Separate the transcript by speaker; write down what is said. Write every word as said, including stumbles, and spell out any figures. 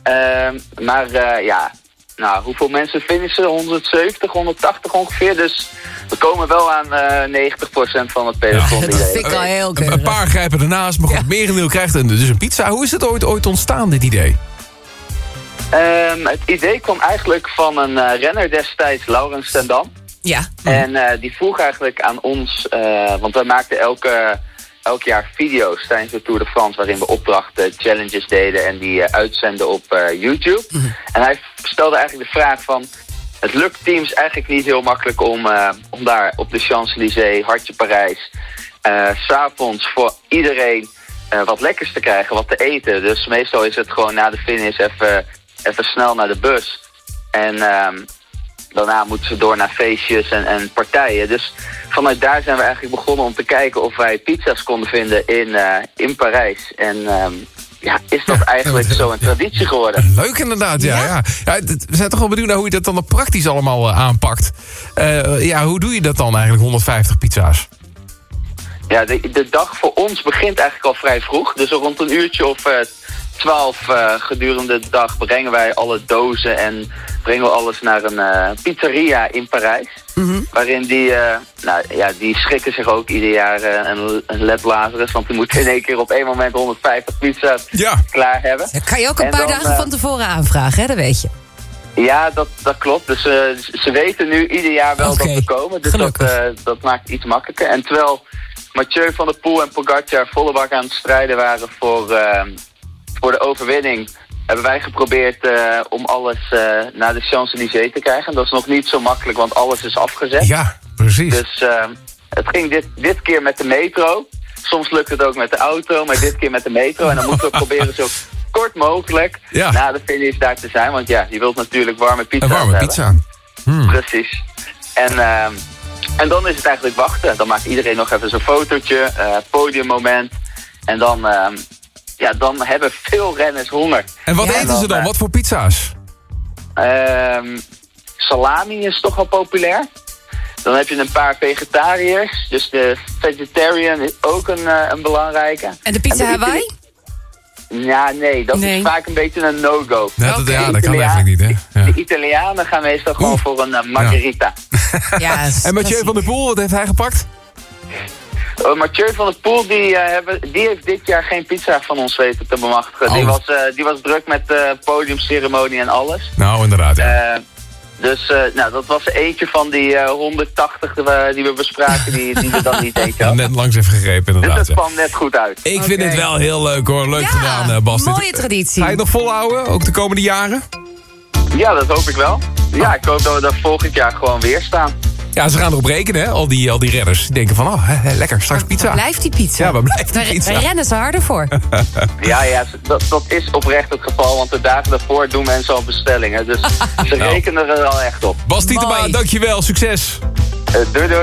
Speaker 1: Uh, maar uh, ja, nou, hoeveel mensen finishen? honderdzeventig, honderdtachtig ongeveer. Dus we komen wel aan uh, negentig procent van het peloton.
Speaker 2: Ja, dat vind ik al heel keurig.
Speaker 3: Een paar grijpen ernaast, maar goed, ja. merendeel krijgt een, dus een pizza. Hoe is het ooit, ooit ontstaan, dit idee?
Speaker 1: Um, het idee kwam eigenlijk van een uh, renner destijds, Laurens ten Dam.
Speaker 2: Ja.
Speaker 1: En uh, die vroeg eigenlijk aan ons, uh, want wij maakten elke, elk jaar video's tijdens de Tour de France, waarin we opdrachten, challenges deden en die uh, uitzenden op uh, YouTube. Mm-hmm. En hij stelde eigenlijk de vraag van, het lukt teams eigenlijk niet heel makkelijk om, uh, om daar op de Champs-Élysées, hartje Parijs, uh, 's avonds voor iedereen uh, wat lekkers te krijgen, wat te eten. Dus meestal is het gewoon na de finish even, even snel naar de bus. En um, daarna moeten ze door naar feestjes en, en partijen. Dus vanuit daar zijn we eigenlijk begonnen om te kijken of wij pizza's konden vinden in, uh, in Parijs. En um, ja, is dat ja, eigenlijk zo een traditie geworden.
Speaker 3: Leuk inderdaad, ja. ja? ja. ja we zijn toch wel benieuwd naar hoe je dat dan praktisch allemaal uh, aanpakt. Uh, ja, hoe doe je dat dan eigenlijk, honderdvijftig pizza's?
Speaker 1: Ja, de, de dag voor ons begint eigenlijk al vrij vroeg. Dus rond een uurtje of uh, twaalf uh, gedurende de dag brengen wij alle dozen en brengen we alles naar een uh, pizzeria in Parijs. Mm-hmm. Waarin die, uh, nou ja, die schrikken zich ook ieder jaar uh, een, een led Lazarus. Want die moeten in één keer op één moment honderdvijftig pizza's
Speaker 3: ja.
Speaker 1: klaar hebben.
Speaker 2: Dat kan je ook een
Speaker 1: en
Speaker 2: paar
Speaker 1: dan,
Speaker 2: dagen
Speaker 1: uh,
Speaker 2: van tevoren aanvragen, hè? Dat weet je.
Speaker 1: Ja, dat, dat klopt. Dus uh, ze weten nu ieder jaar wel okay. dat we komen. Dus dat, uh, dat maakt het iets makkelijker. En terwijl Mathieu van der Poel en Pogacar volle bak aan het strijden waren voor, uh, voor de overwinning, hebben wij geprobeerd uh, om alles uh, naar de Champs-Élysées te krijgen. Dat is nog niet zo makkelijk, want alles is afgezet.
Speaker 3: Ja, precies.
Speaker 1: Dus uh, het ging dit, dit keer met de metro. Soms lukt het ook met de auto, maar dit keer met de metro. En dan moeten we proberen zo kort mogelijk ja. na de finish daar te zijn. Want ja, je wilt natuurlijk warme pizza
Speaker 3: hebben. Een warme pizza.
Speaker 1: Hmm. Precies. En, uh, en dan is het eigenlijk wachten. Dan maakt iedereen nog even zo'n fotootje, uh, podiummoment. En dan... Uh, Ja, dan hebben veel renners honger.
Speaker 3: En wat ja, eten dan, ze dan? Uh, wat voor pizza's?
Speaker 1: Uh, salami is toch wel populair. Dan heb je een paar vegetariërs. Dus de vegetarian is ook een, uh, een belangrijke.
Speaker 2: En de pizza en de Hawaii?
Speaker 1: Itali- ja, nee. Dat nee. is vaak een beetje een no-go.
Speaker 3: Ja, dat, okay. ja, dat kan eigenlijk niet, hè? Ja.
Speaker 1: De Italianen gaan meestal Oeh. gewoon voor een uh, margherita.
Speaker 2: Ja. ja,
Speaker 3: en Mathieu van der Poel, wat heeft hij gepakt?
Speaker 1: Uh, Mathieu van der Poel, die, uh, hebben, die heeft dit jaar geen pizza van ons weten te bemachtigen. Oh. Die, was, uh, die was druk met uh, podiumceremonie en alles.
Speaker 3: Nou, inderdaad, ja. Uh,
Speaker 1: dus uh, nou, dat was eentje van die uh, honderdtachtig die we, die we bespraken, die, die we dan niet eentje hadden.
Speaker 3: Net langs even gegrepen, inderdaad.
Speaker 1: Dus dat kwam net goed uit.
Speaker 3: Ik okay. vind het wel heel leuk, hoor. Leuk ja, gedaan, uh, Bas.
Speaker 2: Mooie traditie.
Speaker 3: Ga je het nog volhouden, ook de komende jaren?
Speaker 1: Ja, dat hoop ik wel. Ja, ik hoop dat we daar volgend jaar gewoon weer staan.
Speaker 3: Ja, ze gaan erop rekenen, hè? Al die, al die renners. Die denken van, oh, he, he, lekker, straks pizza.
Speaker 2: Waar blijft die pizza?
Speaker 3: Ja, waar blijft die pizza?
Speaker 2: Daar rennen ze harder voor.
Speaker 1: ja, ja dat, dat is oprecht het geval. Want de dagen daarvoor doen mensen al bestellingen. Dus ze nou. rekenen er al echt op.
Speaker 3: Bas Tietema, dankjewel. Succes.
Speaker 1: Uh, doei, doei.